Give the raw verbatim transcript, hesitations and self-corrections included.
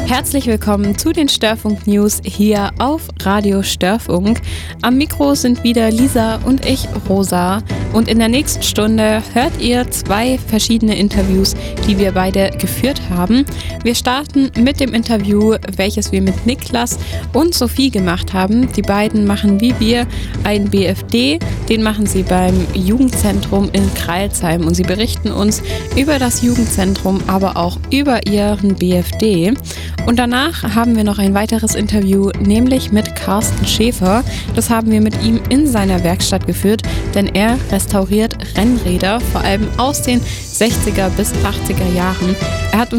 Herzlich willkommen zu den Störfunk News hier auf Radio Störfunk. Am Mikro sind wieder Lisa und ich, Rosa. Und in der nächsten Stunde hört ihr zwei verschiedene Interviews, die wir beide geführt haben. Wir starten mit dem Interview, welches wir mit Niklas und Sophie gemacht haben. Die beiden machen wie wir einen B F D, den machen sie beim Jugendzentrum in Crailsheim und sie berichten uns über das Jugendzentrum, aber auch über ihren B F D. Und danach haben wir noch ein weiteres Interview, nämlich mit Carsten Schäfer. Das haben wir mit ihm in seiner Werkstatt geführt, denn er restauriert Rennräder, vor allem aus den sechziger bis achtziger Jahren. Er hat